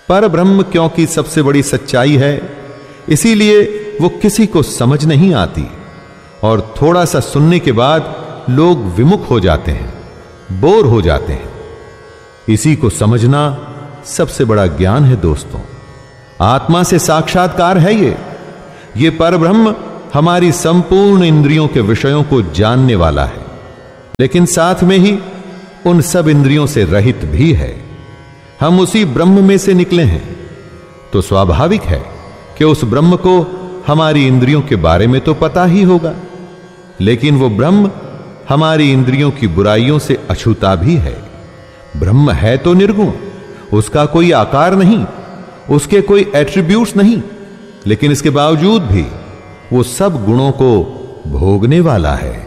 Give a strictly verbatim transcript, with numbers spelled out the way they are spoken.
पर ब्रह्म क्योंकि सबसे बड़ी सच्चाई है, इसीलिए वो किसी को समझ नहीं आती और थोड़ा सा सुनने के बाद लोग विमुख हो जाते हैं, बोर हो जाते हैं। इसी को समझना सबसे बड़ा ज्ञान है दोस्तों। आत्मा से साक्षात्कार है ये ये परब्रह्म हमारी संपूर्ण इंद्रियों के विषयों को जानने वाला है, लेकिन साथ में ही उन सब इंद्रियों से रहित भी है। हम उसी ब्रह्म में से निकले हैं, तो स्वाभाविक है कि उस ब्रह्म को हमारी इंद्रियों के बारे में तो पता ही होगा, लेकिन वो ब्रह्म हमारी इंद्रियों की बुराइयों से अछूता भी है। ब्रह्म है तो निर्गुण, उसका कोई आकार नहीं, उसके कोई एट्रिब्यूट्स नहीं, लेकिन इसके बावजूद भी वो सब गुणों को भोगने वाला है।